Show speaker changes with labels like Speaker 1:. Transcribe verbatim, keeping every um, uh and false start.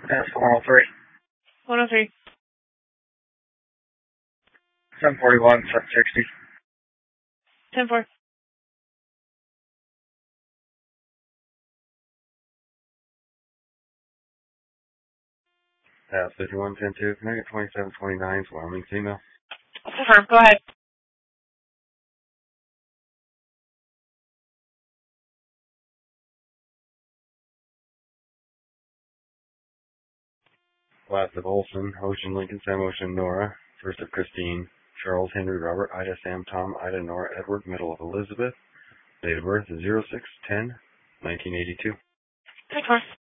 Speaker 1: That's one oh three.
Speaker 2: one oh three.
Speaker 1: seven forty-one, seven sixty.
Speaker 2: ten four.
Speaker 3: Pass fifty-one ten two, can I get twenty-seven twenty-nine, Wyoming female?
Speaker 2: Confirm, go ahead.
Speaker 3: Last of Olson, Ocean, Lincoln, Sam, Ocean, Nora. First of Christine, Charles, Henry, Robert, Ida, Sam, Tom, Ida, Nora, Edward, middle of Elizabeth. Date of birth is zero six ten nineteen eighty-two.
Speaker 2: ten four.